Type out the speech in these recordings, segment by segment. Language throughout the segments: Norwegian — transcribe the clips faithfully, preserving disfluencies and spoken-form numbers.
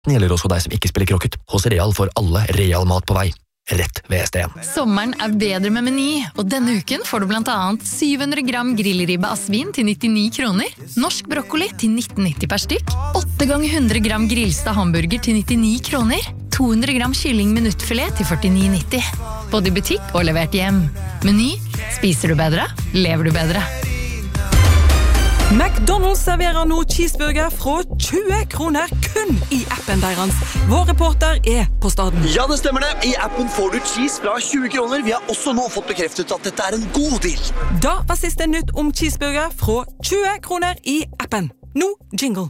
Den gjelder også deg som ikke spiller krokket. Hos Real får alle Real mat på vei. Rett ved S D en. Sommeren er bedre med Meny, og denne uken får du blant annet syv hundre gram grillribbe asvin til nittini kroner, norsk brokkoli til nitten nitti per stykk, åtte ganger hundre gram grillsta hamburger til nittini kroner, to hundre gram kylling minuttfilet til førtini nitti. Både i butikk og levert hjem. Meny. Spiser du bedre? Lever du bedre? McDonald's serverer nå cheeseburger fra tjue kroner kun i appen deres. Vår reporter er på staden. Ja, det stemmer det. I appen får du cheese fra tjue kroner. Vi har også nå fått bekreftet at dette er en god deal. Da var siste nytt om cheeseburger fra tjue kroner i appen. Nå jingle.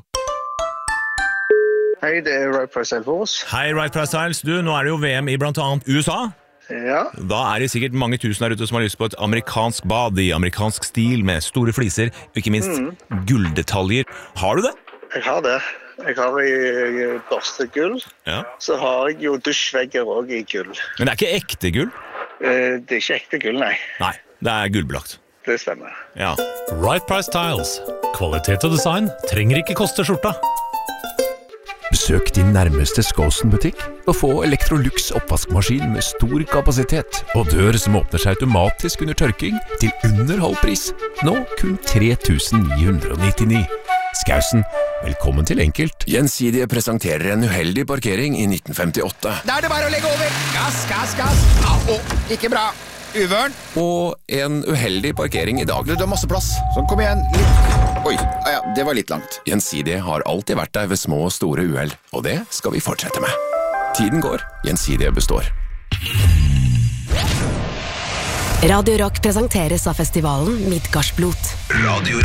Hei, det er Right Price Styles. Hei, Right Price Styles. Du, nå er det jo V M i blant annet U S A. Ja. Da er det sikkert mange tusen der ute som har lyst på et amerikansk bad i amerikansk stil med store fliser, og ikke minst mm. gulldetaljer. Har du det? Jeg har det. Jeg har i børstegull. Ja. Så har jeg jo dusjvegger også i gull. Men det er ikke ekte gull? Eh, det er ikke ekte gull, nei. Nei, det er gullbelagt. Det stemmer. Ja. Right Price Tiles. Kvalitet og design trenger ikke koste skjorta. Besøk din nærmeste Skåsen-butikk og få Electrolux oppvaskmaskin med stor kapasitet og dør som åpner seg automatisk under tørking til under halv pris. Nå kun tre tusen ni hundre nittini. Skausen, velkommen til enkelt. Gjensidige presenterer en uheldig parkering i nitten femtiåtte. Da er det bare å legge over. Gass, gass, gass. Au, ikke bra. Uvørn. Og en uheldig parkering i dag. Du, det er masse plass. Så kom igjen. Litt. Oi, ah ja, det var litt langt. Gjensidige har alltid vært der ved små og store uheld, og det skal vi fortsette med. Tiden går, Gjensidige består. Radio Rock presenteres av festivalen Midgardsblot. Radio